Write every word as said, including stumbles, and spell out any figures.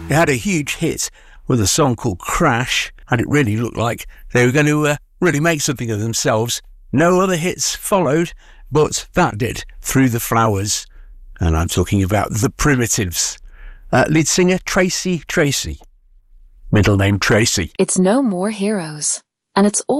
They had a huge hit with a song called Crash, and it really looked like they were going to uh, really make something of themselves. No other hits followed, but that did, Through the Flowers. And I'm talking about The Primitives. Uh, lead singer Tracy Tracy. Middle name Tracy. It's No More Heroes, and it's all